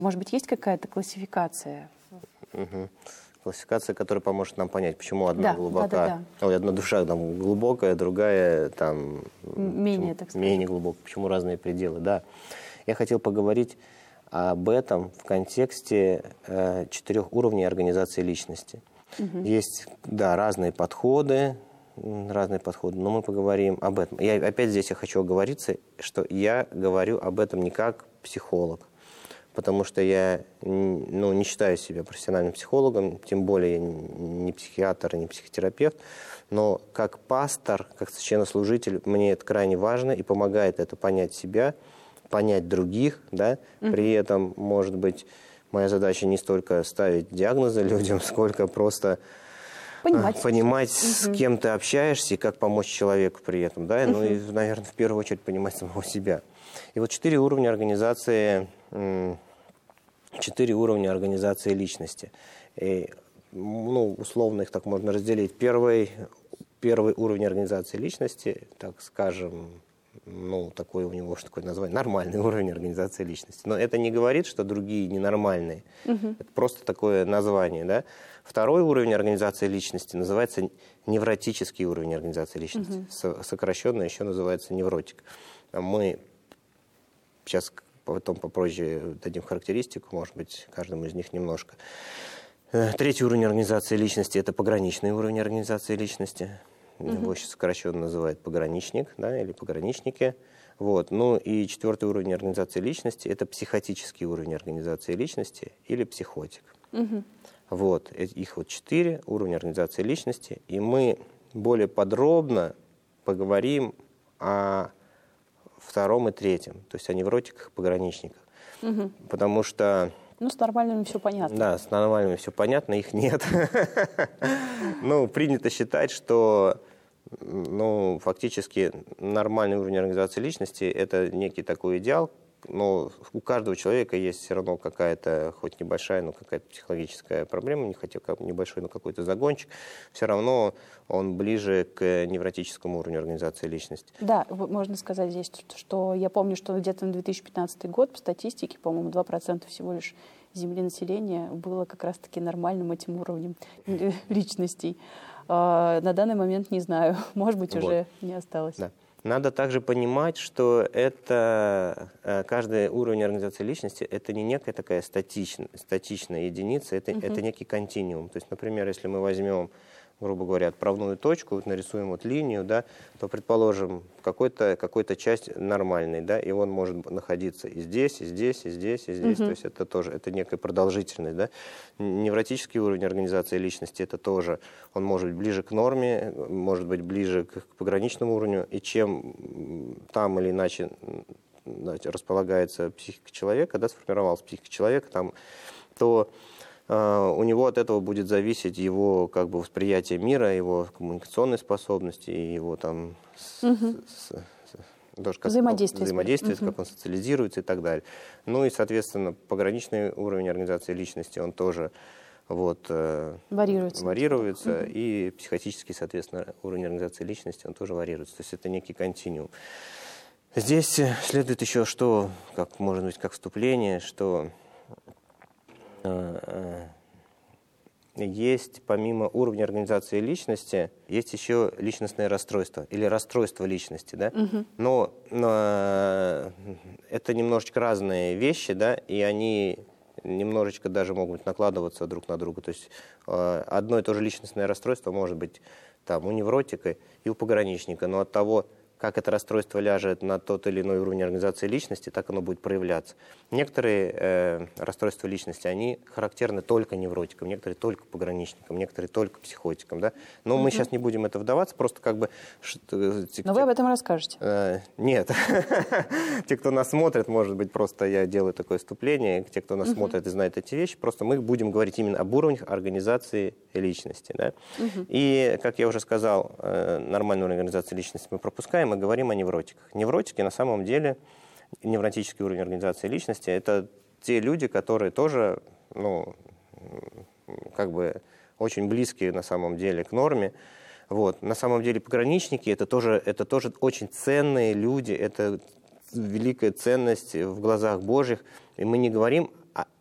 Может быть, есть какая-то классификация? Угу. Классификация, которая поможет нам понять, почему одна глубока, одна душа там глубокая, другая там менее, так сказать. Менее глубокая, почему разные пределы. Да. Я хотел поговорить об этом в контексте 4 уровней организации личности. Угу. Есть, да, разные подходы, но мы поговорим об этом. Опять здесь я хочу оговориться, что я говорю об этом не как психолог, потому что я не считаю себя профессиональным психологом, тем более я не психиатр, не психотерапевт, но как пастор, как священнослужитель, мне это крайне важно и помогает это понять себя, понять других, да, при этом, может быть, моя задача не столько ставить диагнозы людям, сколько просто понимать с кем ты общаешься и как помочь человеку при этом, да, ну и, наверное, в первую очередь понимать самого себя. И вот 4 уровня организации личности. И, условно их так можно разделить. Первый уровень организации личности, так скажем, такой у него, что такое название, нормальный уровень организации личности. Но это не говорит, что другие ненормальные. Это просто такое название, да. Второй уровень организации личности называется невротический уровень организации личности. Сокращенно еще называется невротик. Мы сейчас потом попозже дадим характеристику, может быть, каждому из них немножко. Третий уровень организации личности – это пограничный уровень организации личности. Его сейчас сокращенно называют пограничник, да, или пограничники. Вот. Ну и 4-й уровень организации личности – это психотический уровень организации личности или психотик. Вот. Их 4 уровня организации личности. И мы более подробно поговорим о 2-м и 3-м, то есть о невротиках и пограничниках. Потому что... с нормальными все понятно. Да, с нормальными все понятно, их нет. Принято считать, что фактически нормальный уровень организации личности – это некий такой идеал, но у каждого человека есть все равно какая-то, хоть небольшая, но какая-то психологическая проблема, не хотел небольшой, но какой-то загончик, все равно он ближе к невротическому уровню организации личности. Да, можно сказать здесь, что я помню, что где-то на 2015 год по статистике, по-моему, 2% всего лишь земли населения было как раз-таки нормальным этим уровнем личностей. На данный момент не знаю, может быть, уже не осталось. Да. Надо также понимать, что каждый уровень организации личности – это не некая такая статичная единица, это некий континуум. То есть, например, если мы возьмем, грубо говоря, отправную точку, нарисуем линию, да, то, предположим, какой-то часть нормальной, да, и он может находиться и здесь, и здесь, и здесь, и здесь. То есть это некая продолжительность. Да. Невротический уровень организации личности – это тоже, он может быть ближе к норме, может быть ближе к пограничному уровню, и чем там или иначе располагается психика человека, да, сформировалась психика человека, то у него от этого будет зависеть его восприятие мира, его коммуникационные способности, его взаимодействие, как он социализируется и так далее. Ну и, соответственно, пограничный уровень организации личности, он тоже варьируется, и психотический, соответственно, уровень организации личности, он тоже варьируется. То есть это некий континуум. Здесь следует еще может быть, как вступление, что есть, помимо уровня организации личности, есть еще личностное расстройство или расстройство личности, да? Но это немножечко разные вещи, да, и они немножечко даже могут накладываться друг на друга. То есть одно и то же личностное расстройство может быть у невротика и у пограничника, но от того, как это расстройство ляжет на тот или иной уровень организации личности, так оно будет проявляться. Некоторые расстройства личности, они характерны только невротикам, некоторые только пограничникам, некоторые только психотикам. Да? Но мы сейчас не будем это вдаваться, просто Но вы об этом расскажете. Нет. Те, кто нас смотрит, может быть, просто я делаю такое вступление, те, кто нас смотрит и знает эти вещи, просто мы будем говорить именно об уровнях организации личности. Да? И, как я уже сказал, нормальную организацию личности мы пропускаем, мы говорим о невротиках. Невротики, на самом деле, невротический уровень организации личности, это те люди, которые тоже, очень близкие, на самом деле, к норме. На самом деле, пограничники, это тоже очень ценные люди, это великая ценность в глазах Божьих. И мы не говорим